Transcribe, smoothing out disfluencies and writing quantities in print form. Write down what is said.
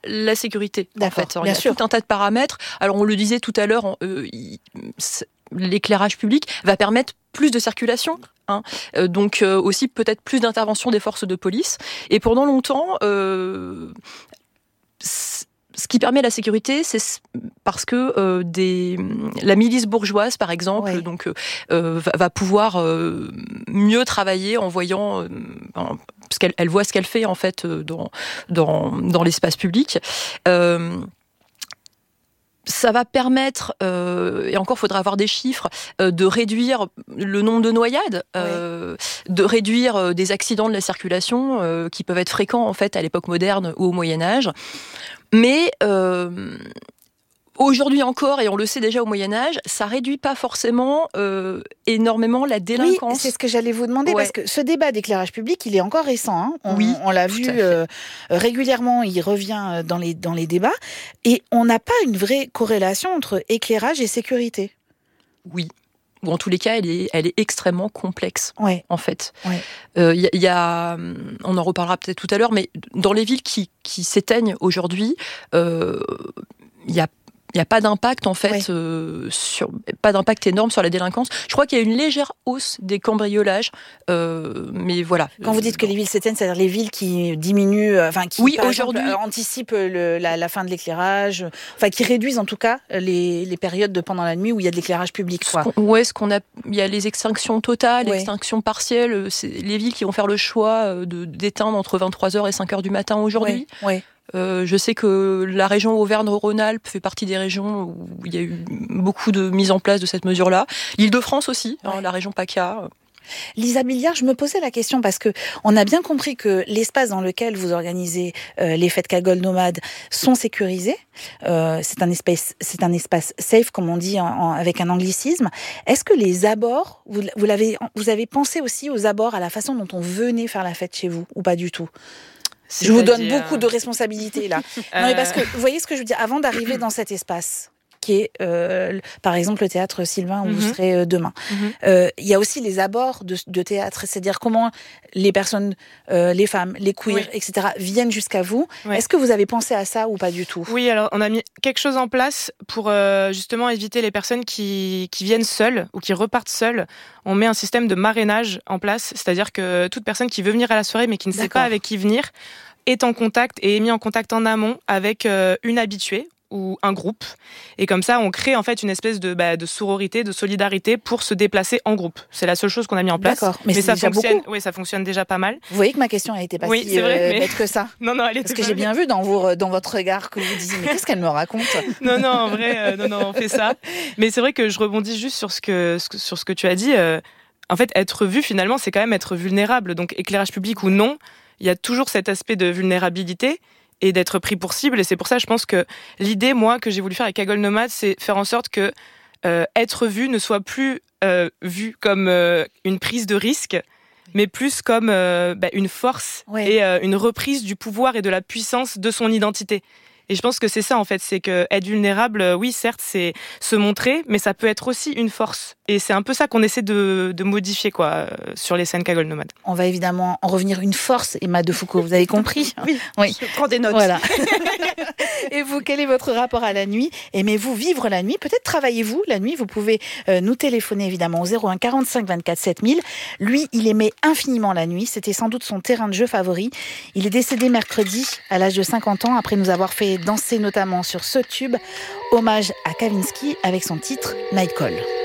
la sécurité. D'accord, en fait. Il y a tout un tas de paramètres. Alors, on le disait tout à l'heure, l'éclairage public va permettre plus de circulation, donc aussi peut-être plus d'intervention des forces de police. Et pendant longtemps, ce qui permet la sécurité, c'est parce que la milice bourgeoise, par exemple, va pouvoir mieux travailler en voyant, parce qu'elle voit ce qu'elle fait en fait dans l'espace public. Ça va permettre, et encore faudra avoir des chiffres, de réduire le nombre de noyades, de réduire des accidents de la circulation qui peuvent être fréquents en fait à l'époque moderne ou au Moyen-Âge. Mais aujourd'hui encore, et on le sait déjà au Moyen-Âge, ça réduit pas forcément énormément la délinquance. Oui, c'est ce que j'allais vous demander, parce que ce débat d'éclairage public, il est encore récent. On l'a vu régulièrement, il revient dans les débats, et on n'a pas une vraie corrélation entre éclairage et sécurité. Oui. Ou en tous les cas, elle est extrêmement complexe, en fait. Ouais. Y a, on en reparlera peut-être tout à l'heure, mais dans les villes qui s'éteignent aujourd'hui, il n'y a pas d'impact en fait, pas d'impact énorme sur la délinquance. Je crois qu'il y a une légère hausse des cambriolages, mais voilà. Quand vous dites que les villes s'éteignent, c'est-à-dire les villes qui diminuent, qui aujourd'hui anticipent la fin de l'éclairage, qui réduisent en tout cas les périodes pendant la nuit où il y a de l'éclairage public. Il y a les extinctions totales, extinctions partielles. C'est les villes qui vont faire le choix d'éteindre entre 23h et 5h du matin aujourd'hui. Je sais que la région Auvergne-Rhône-Alpes fait partie des régions où il y a eu beaucoup de mise en place de cette mesure-là. L'Île-de-France aussi, la région PACA. Lisa Billiard, je me posais la question parce que on a bien compris que l'espace dans lequel vous organisez les fêtes cagoles nomades sont sécurisés. C'est un espace safe, comme on dit avec un anglicisme. Est-ce que les abords, vous avez pensé aussi aux abords, à la façon dont on venait faire la fête chez vous, ou pas du tout? Je vous donne beaucoup de responsabilités là. Non, mais parce que vous voyez ce que je veux dire. Avant d'arriver dans cet espace qui est, par exemple, le théâtre Sylvain où vous serez demain, il y a aussi les abords de théâtre, c'est-à-dire comment les personnes, les femmes, les queers, etc., viennent jusqu'à vous. Est-ce que vous avez pensé à ça ou pas du tout? Oui, alors on a mis quelque chose en place pour justement éviter les personnes qui viennent seules ou qui repartent seules. On met un système de marrainage en place, c'est-à-dire que toute personne qui veut venir à la soirée mais qui ne sait pas avec qui venir est en contact et est mis en contact en amont avec une habituée ou un groupe. Et comme ça, on crée en fait une espèce de sororité, de solidarité pour se déplacer en groupe. C'est la seule chose qu'on a mis en place. D'accord, mais ça fonctionne. Oui, ça fonctionne déjà pas mal. Vous voyez que ma question a été pas si bête que ça. Non, elle était parce que j'ai bien vu dans votre regard que vous disiez mais qu'est-ce qu'elle me raconte? Non, en vrai, on fait ça. Mais c'est vrai que je rebondis juste sur ce que tu as dit. En fait, être vu finalement, c'est quand même être vulnérable. Donc éclairage public ou non, il y a toujours cet aspect de vulnérabilité et d'être pris pour cible. Et c'est pour ça, je pense que l'idée, moi, que j'ai voulu faire avec Cagole Nomade, c'est faire en sorte que être vu ne soit plus vu comme une prise de risque, mais plus comme une force et une reprise du pouvoir et de la puissance de son identité. Et je pense que c'est ça, en fait, c'est que être vulnérable, oui, certes, c'est se montrer, mais ça peut être aussi une force. Et c'est un peu ça qu'on essaie de modifier, sur les scènes Cagole Nomade. On va évidemment en revenir une force, Emma de Foucault, vous avez compris? Oui, je prends des notes. Voilà. Et vous, quel est votre rapport à la nuit? Aimez-vous vivre la nuit? Peut-être travaillez-vous la nuit? Vous pouvez nous téléphoner, évidemment, au 01 45 24 7000. Lui, il aimait infiniment la nuit. C'était sans doute son terrain de jeu favori. Il est décédé mercredi, à l'âge de 50 ans, après nous avoir fait danser notamment sur ce tube, hommage à Kavinsky avec son titre Night Call.